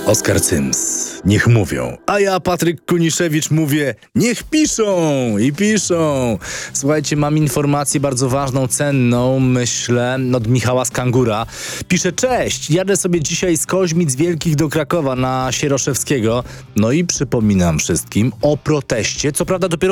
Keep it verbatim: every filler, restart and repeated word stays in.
Oskar Cyms. Niech mówią. A ja, Patryk Kuniszewicz, mówię, niech piszą i piszą. Słuchajcie, mam informację bardzo ważną, cenną, myślę, od Michała z Kangura. Pisze, cześć, jadę sobie dzisiaj z Koźmic Wielkich do Krakowa na Sieroszewskiego. No i przypominam wszystkim o proteście, co prawda dopiero